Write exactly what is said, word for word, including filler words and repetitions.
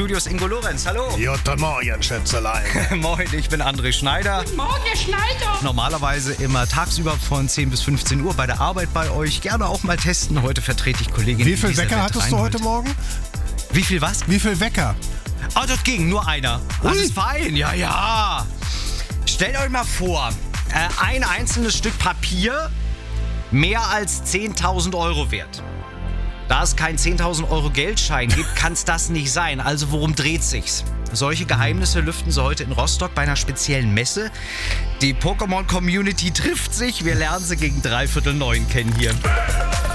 Studios Ingo Lorenz. Hallo. Guten Morgen, Schätzelein. Moin, ich bin André Schneider. Guten Morgen, Herr Schneider. Normalerweise immer tagsüber von zehn bis fünfzehn Uhr bei der Arbeit bei euch. Gerne auch mal testen. Heute vertrete ich Kollegin Wie viel Elisabeth Wecker hattest du Reinhold. heute Morgen? Wie viel was? Wie viel Wecker? Oh, das ging, nur einer. Alles fein, ja, ja. Stellt euch mal vor, äh, ein einzelnes Stück Papier mehr als zehntausend Euro wert. Da es keinen zehntausend Euro Geldschein gibt, kann es das nicht sein. Also worum dreht sich's? Solche Geheimnisse lüften sie heute in Rostock bei einer speziellen Messe. Die Pokémon-Community trifft sich. Wir lernen sie gegen dreiviertel neun kennen hier.